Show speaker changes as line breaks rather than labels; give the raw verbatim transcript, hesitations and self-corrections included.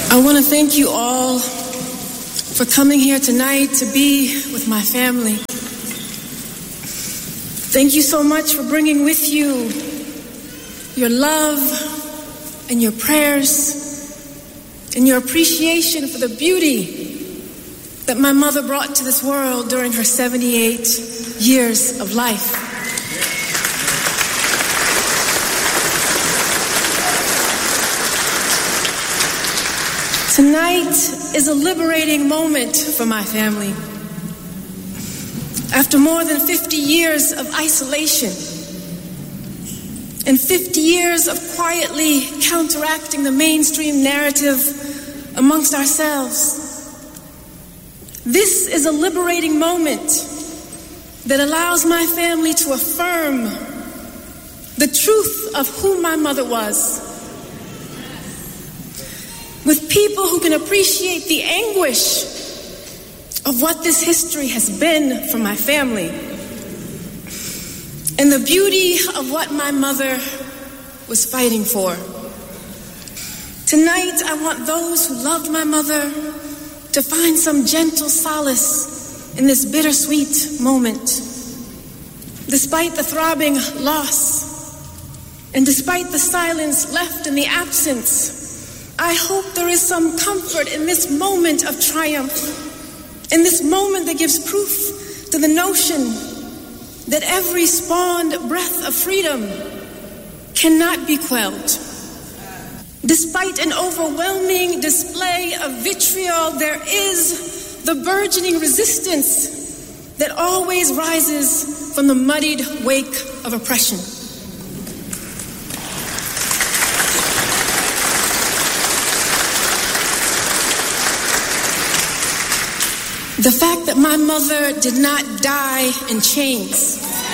I want to thank you all for coming here tonight to be with my family. Thank you so much for bringing with you your love and your prayers and your appreciation for the beauty that my mother brought to this world during her seventy-eight years of life. Tonight is a liberating moment for my family. After more than fifty years of isolation and fifty years of quietly counteracting the mainstream narrative amongst ourselves, this is a liberating moment that allows my family to affirm the truth of who my mother was, with people who can appreciate the anguish of what this history has been for my family and the beauty of what my mother was fighting for. Tonight, I want those who loved my mother to find some gentle solace in this bittersweet moment. Despite the throbbing loss and despite the silence left in the absence, I hope there is some comfort in this moment of triumph, in this moment that gives proof to the notion that every spawned breath of freedom cannot be quelled. Despite an overwhelming display of vitriol, there is the burgeoning resistance that always rises from the muddied wake of oppression. The fact that my mother did not die in chains,